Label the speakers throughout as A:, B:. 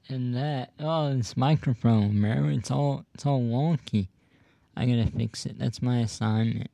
A: And this microphone, bro, it's all wonky. I gotta fix it. That's my assignment.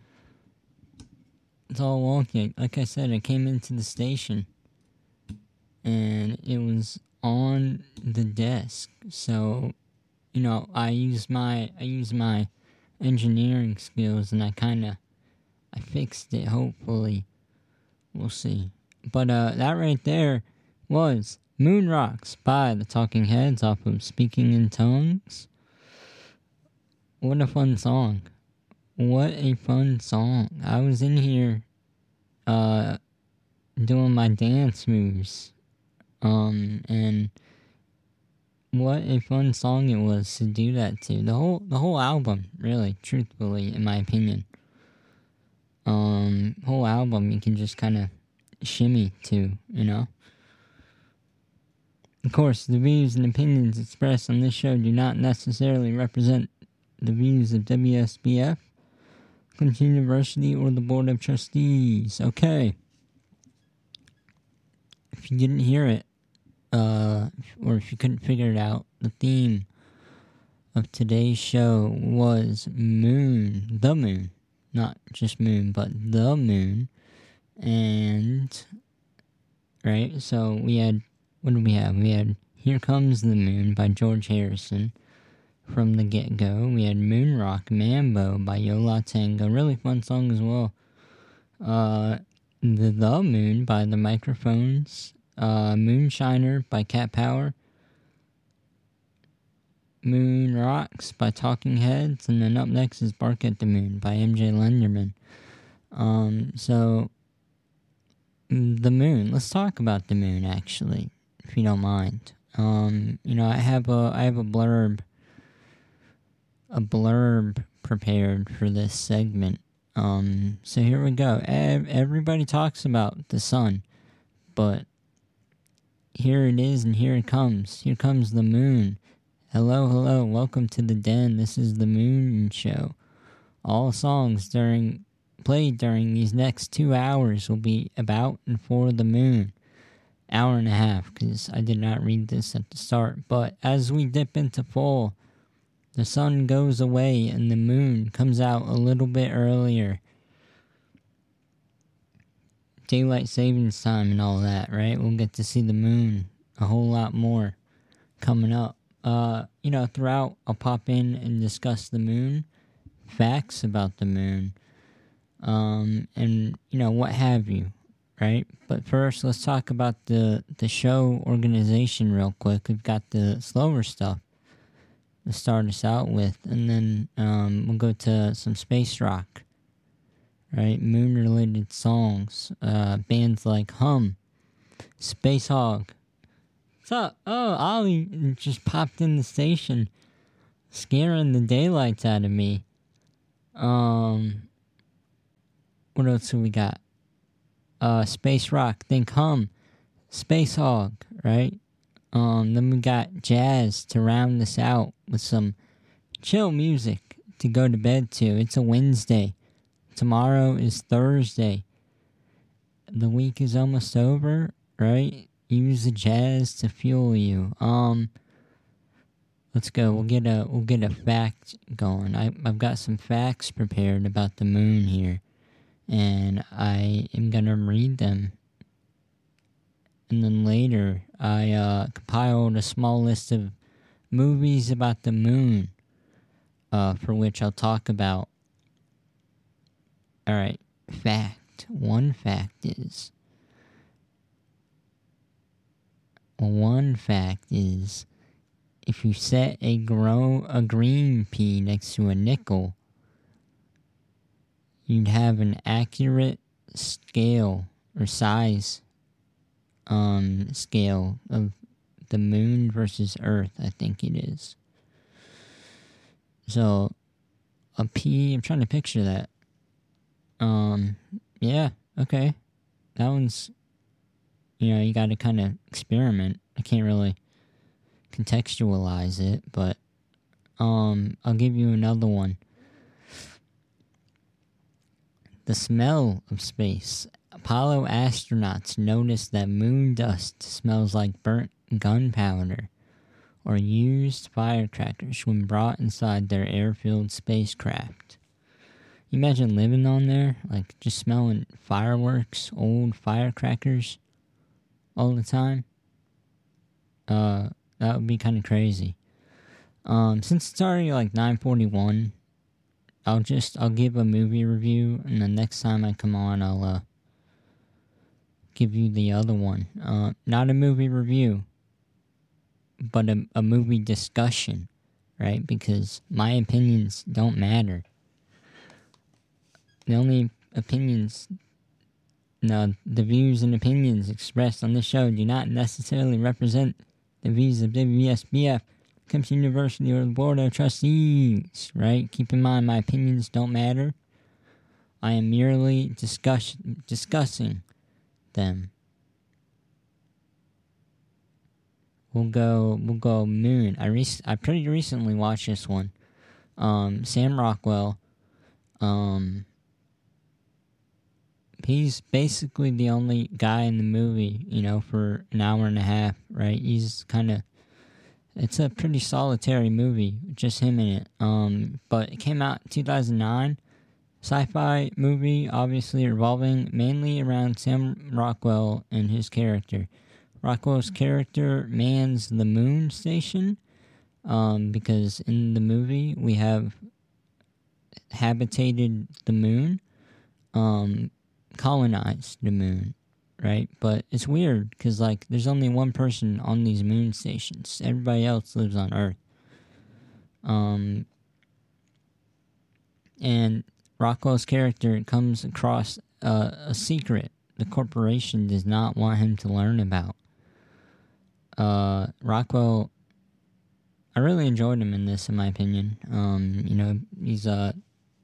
A: It's all wonky. Like I said, I came into the station and it was on the desk. So, I use my engineering skills and I fixed it, hopefully. We'll see. But that right there was Moon Rocks by the Talking Heads off of Speaking in Tongues. What a fun song. What a fun song. I was in here doing my dance moves. And what a fun song it was to do that to. The whole album, really, truthfully, in my opinion. Whole album you can just kind of shimmy to, Of course, the views and opinions expressed on this show do not necessarily represent the views of WSBF, Clemson University, or the Board of Trustees. Okay. If you didn't hear it, or if you couldn't figure it out, the theme of today's show was moon. The moon. Not just moon, but the moon. And, right, so we had, what did we have? We had Here Comes the Moon by George Harrison from the get-go. We had Moon Rock Mambo by Yo La Tengo. Really fun song as well. The Moon by The Microphones. Moonshiner by Cat Power. Moon Rocks by Talking Heads. And then up next is Bark at the Moon by MJ Lenderman. So, the moon. Let's talk about the moon, actually, if you don't mind. I have a blurb prepared for this segment. So here we go. Everybody talks about the sun, but here it is, and here it comes. Here comes the moon. Hello, welcome to the den. This is the Moon Show. All songs played during these next 2 hours will be about and for the moon. Hour and a half, because I did not read this at the start. But as we dip into fall, the sun goes away and the moon comes out a little bit earlier. Daylight savings time and all that, right? We'll get to see the moon a whole lot more coming up. Throughout, I'll pop in and discuss the moon, facts about the moon, and, what have you, right? But first, let's talk about the show organization real quick. We've got the slower stuff to start us out with, and then we'll go to some space rock, right? Moon-related songs, bands like Hum, Space Hog. What's up? Oh, Ollie just popped in the station, scaring the daylights out of me. What else have we got? Space Rock, think Hum, Space Hog, right? Then we got jazz to round this out with some chill music to go to bed to. It's a Wednesday. Tomorrow is Thursday. The week is almost over, right? Use the jazz to fuel you. Let's go. We'll get a fact going. I've got some facts prepared about the moon here, and I am gonna read them. And then later, I compiled a small list of movies about the moon, for which I'll talk about. Alright, fact. One fact is, if you set a green pea next to a nickel, you'd have an accurate scale or size scale of the moon versus Earth, I think it is. So, a pea, I'm trying to picture that. Yeah, okay. That one's, you gotta kind of experiment. I can't really contextualize it, but, I'll give you another one. The smell of space. Apollo astronauts noticed that moon dust smells like burnt gunpowder. or used firecrackers when brought inside their air-filled spacecraft. You imagine living on there, like just smelling fireworks, old firecrackers all the time? That would be kind of crazy. Since it's already like 9:41, I'll give a movie review, and the next time I come on, I'll give you the other one. Not a movie review, but a movie discussion, right? Because my opinions don't matter. The only opinions, no, the views and opinions expressed on this show do not necessarily represent the views of WSBF, Clemson University, or the Board of Trustees, right? Keep in mind, my opinions don't matter. I am merely discussing them. We'll go Moon. I pretty recently watched this one. Sam Rockwell. He's basically the only guy in the movie, for an hour and a half, right? He's it's a pretty solitary movie, just him in it. But it came out in 2009. Sci-fi movie, obviously revolving mainly around Sam Rockwell and his character. Rockwell's character mans the moon station, because in the movie we have habitated the moon, colonized the moon, right? But it's weird because there's only one person on these moon stations. Everybody else lives on Earth. And Rockwell's character comes across a secret the corporation does not want him to learn about. Rockwell, I really enjoyed him in this, in my opinion. He's a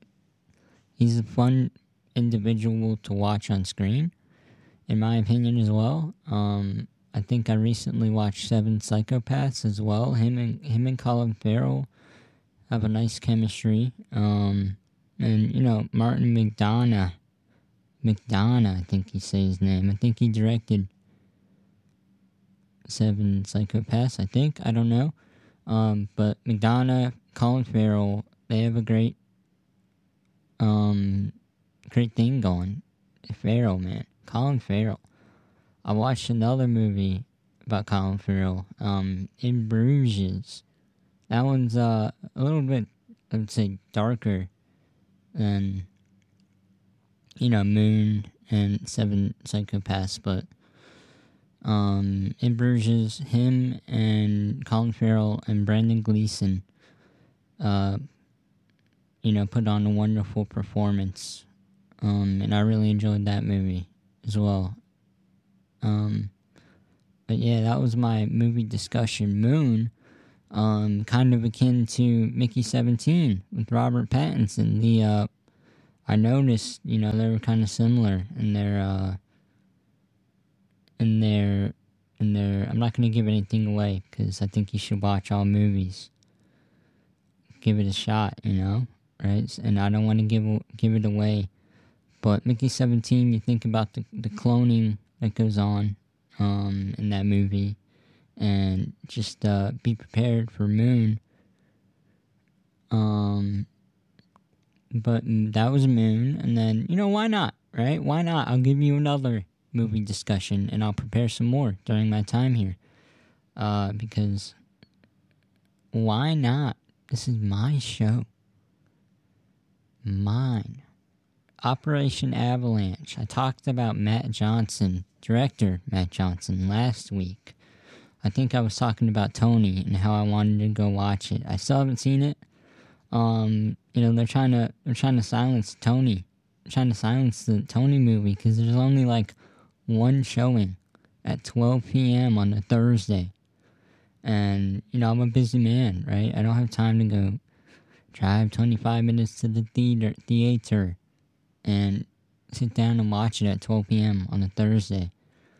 A: fun individual to watch on screen, in my opinion as well. I think I recently watched Seven Psychopaths as well. Him and Colin Farrell have a nice chemistry. And Martin McDonagh, I think he says his name. I think he directed Seven Psychopaths, I don't know. But McDonagh, Colin Farrell, they have a great thing going. Farrell, man. Colin Farrell. I watched another movie about Colin Farrell, In Bruges. That one's a little bit, I would say, darker than, Moon and Seven Psychopaths, but In Bruges, him and Colin Farrell and Brendan Gleeson, put on a wonderful performance, and I really enjoyed that movie as well. But yeah, that was my movie discussion. Moon, kind of akin to Mickey 17 with Robert Pattinson. I noticed, they were kind of similar in their, I'm not going to give anything away, because I think you should watch all movies. Give it a shot, right? And I don't want to give it away. But Mickey 17, you think about the cloning that goes on, in that movie, and just, be prepared for Moon. But that was Moon, and then, why not, right? Why not? I'll give you another movie discussion, and I'll prepare some more during my time here. Because why not? This is my show. Mine. Operation Avalanche. I talked about Matt Johnson, director Matt Johnson, last week. I think I was talking about Tony and how I wanted to go watch it. I still haven't seen it. They're trying to silence Tony. They're trying to silence the Tony movie because there's only one showing at 12 p.m. on a Thursday. And, I'm a busy man, right? I don't have time to go drive 25 minutes to the theater and sit down and watch it at 12 p.m. on a Thursday.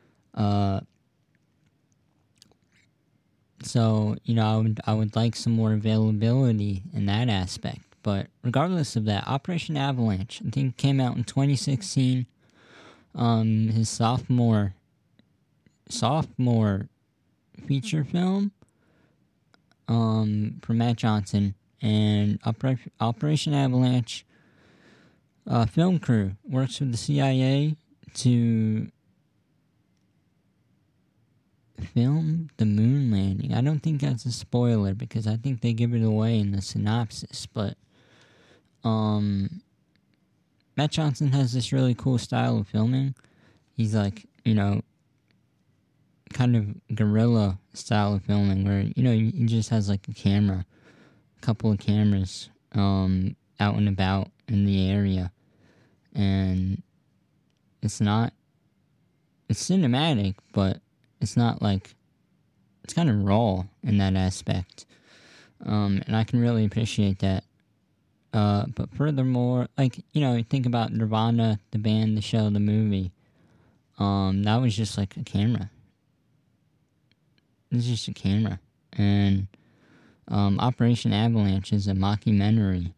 A: So, I would like some more availability in that aspect. But regardless of that, Operation Avalanche, I think, came out in 2016. His sophomore feature film. from Matt Johnson and Operation Avalanche film crew works with the CIA to film the moon landing. I don't think that's a spoiler because I think they give it away in the synopsis, but Matt Johnson has this really cool style of filming. He's like, kind of guerrilla style of filming where, he just has like a couple of cameras out and about in the area. And it's cinematic, but it's not like, it's kind of raw in that aspect. And I can really appreciate that. But furthermore, think about Nirvana, the band, the show, the movie. That was just like a camera. It was just a camera. And Operation Avalanche is a mockumentary.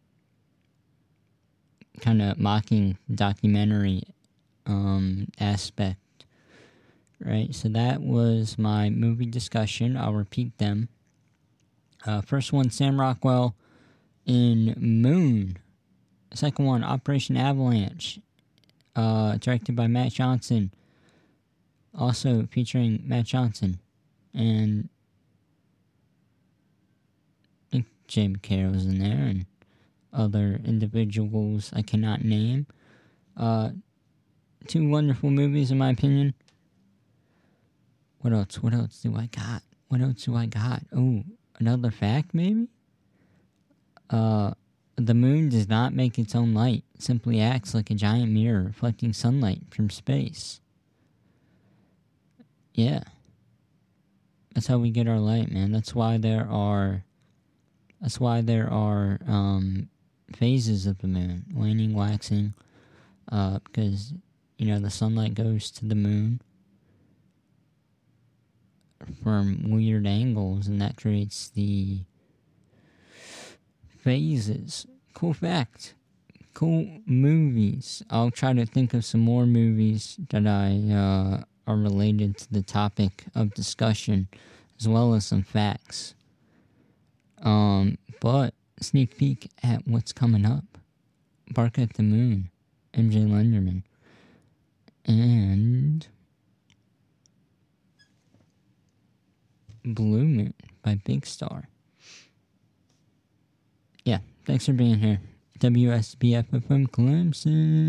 A: Kind of mocking documentary aspect. Right? So that was my movie discussion. I'll repeat them. First one, Sam Rockwell in Moon. Second one, Operation Avalanche. Directed by Matt Johnson. Also featuring Matt Johnson. And I think Jay McCare was in there, and other individuals I cannot name. Two wonderful movies, in my opinion. What else do I got? Oh, another fact, maybe? The moon does not make its own light. It simply acts like a giant mirror reflecting sunlight from space. Yeah. That's how we get our light, man. That's why there are phases of the moon. Waning, waxing. Because, the sunlight goes to the moon from weird angles, and that creates the phases. Cool fact. Cool movies. I'll try to think of some more movies that are related to the topic of discussion, as well as some facts. But sneak peek at what's coming up. Bark at the Moon, MJ Lenderman, and Blue Moon by Big Star. Yeah, thanks for being here. WSBF from Clemson.